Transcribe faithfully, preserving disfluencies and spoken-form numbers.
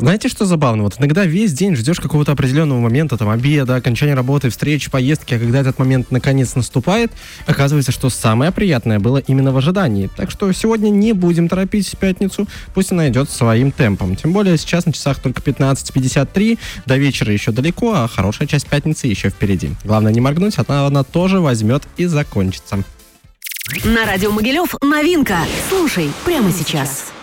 Знаете, что забавно? Вот иногда весь день ждешь какого-то определенного момента, там, обеда, окончания работы, встречи, поездки, а когда этот момент наконец наступает, оказывается, что самое приятное было именно в ожидании. Так что сегодня не будем торопить пятницу, пусть она идет своим темпом. Тем более сейчас на часах только пятнадцать пятьдесят три, до вечера еще далеко, а хорошая часть пятницы еще впереди. Главное не моргнуть, она, она тоже возьмет и закончится. На радио Могилев новинка. Слушай прямо сейчас.